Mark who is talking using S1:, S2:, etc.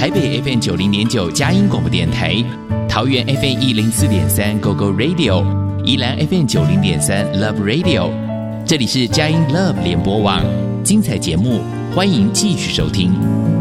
S1: 台北 FM90.9 佳音广播电台，桃园 FM104.3 GoGo Radio， 宜兰 FM90.3 Love Radio。这里是佳音 Love 联播网，精彩节目，欢迎继续收听。